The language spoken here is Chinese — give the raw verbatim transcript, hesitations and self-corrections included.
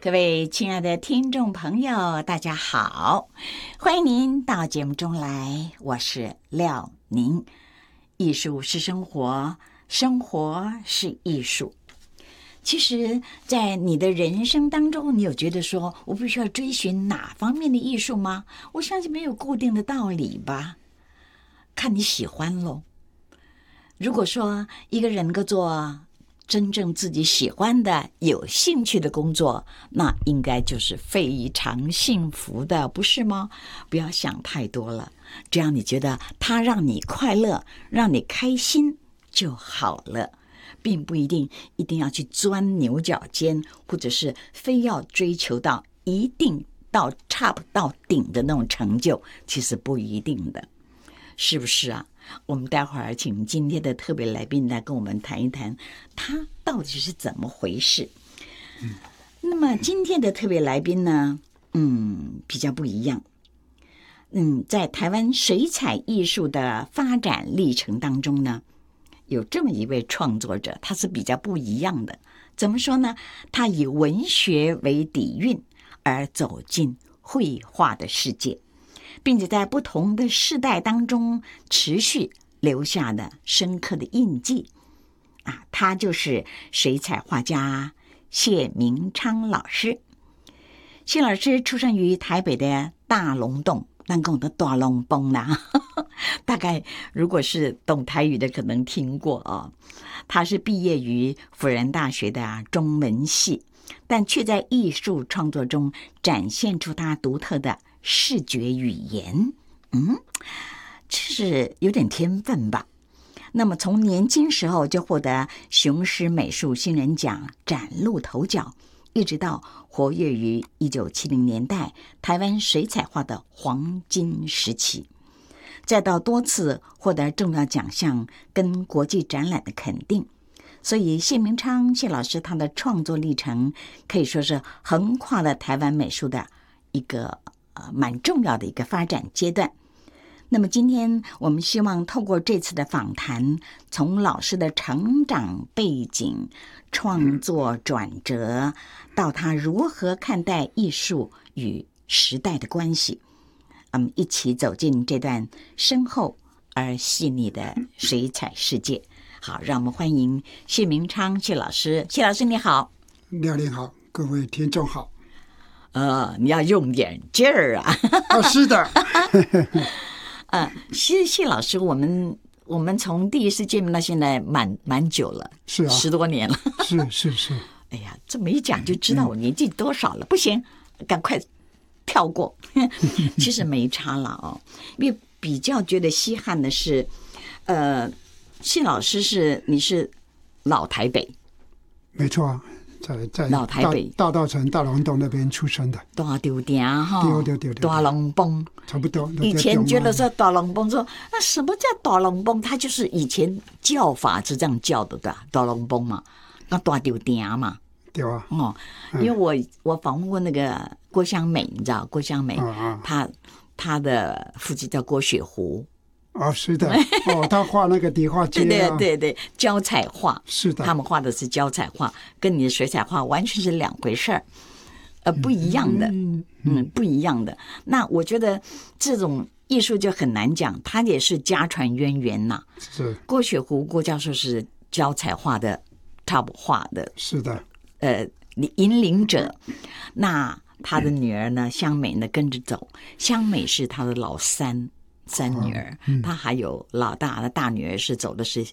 各位亲爱的听众朋友，大家好，欢迎您到节目中来，我是廖宁。艺术是生活，生活是艺术。其实在你的人生当中，你有觉得说我必须要追寻哪方面的艺术吗？我相信没有固定的道理吧，看你喜欢咯。如果说一个人能够做真正自己喜欢的、有兴趣的工作，那应该就是非常幸福的，不是吗？不要想太多了，只要你觉得它让你快乐、让你开心就好了，并不一定一定要去钻牛角尖，或者是非要追求到一定到 top 到顶的那种成就，其实不一定的，是不是啊？我们待会儿请今天的特别来宾来跟我们谈一谈他到底是怎么回事。嗯，那么今天的特别来宾呢，嗯，比较不一样。嗯，在台湾水彩艺术的发展历程当中呢，有这么一位创作者，他是比较不一样的。怎么说呢？他以文学为底蕴而走进绘画的世界，并且在不同的世代当中持续留下的深刻的印记啊，他就是水彩画家谢明昌老师。谢老师出生于台北的大龙洞，咱讲的大龙崩啦，大概如果是懂台语的可能听过哦。他是毕业于辅仁大学的中文系，但却在艺术创作中展现出他独特的视觉语言。嗯，这是有点天分吧。那么从年轻时候就获得雄狮美术新人奖崭露头角，一直到活跃于一九七零年代台湾水彩画的黄金时期，再到多次获得重要奖项跟国际展览的肯定。所以谢明昌谢老师他的创作历程可以说是横跨了台湾美术的一个呃蛮重要的一个发展阶段。那么今天我们希望透过这次的访谈，从老师的成长背景、创作转折，到他如何看待艺术与时代的关系，我们一起走进这段深厚而细腻的水彩世界。好，让我们欢迎谢明昌谢老师。谢老师你好。 廖您好，各位听众好。 呃，你要用点劲儿啊。 哦，是的。 呃，谢谢老师，我们我们从第一次见面到现在蛮蛮久了， 是啊， 十多年了。 是是是。 哎呀，这么一讲就知道我年纪多少了，嗯、不行，赶快跳过。其实没差了哦，因为比较觉得稀罕的是，呃，谢老师是你是老台北， 没错啊。在在老台北大稻埕大龙洞那边出生的， 大丢店哈， 对对对对， 大龙崩差不多。 以前觉得说大龙崩，说那什么叫大龙崩？它就是以前叫法是这样叫的，对吧？大龙崩嘛，那大丢店嘛， 对啊。 哦，因为我我访问过那个郭香美，你知道郭香美，她她的父亲叫郭雪湖。 哦，是的，哦，他画那个底画街、啊， 对对对对，胶彩画， 是的， 他们画的是胶彩画，跟你的水彩画完全是两回事儿，呃，不一样的，嗯, 嗯，不一样的。那我觉得这种艺术就很难讲，它也是家传渊源呐、啊。 是郭雪湖郭教授是胶彩画的 top 画的， 是的， 呃，引领者。那他的女儿呢，香美呢跟着走，香美是他的老三。三女儿，她还有老大的大女儿是走的是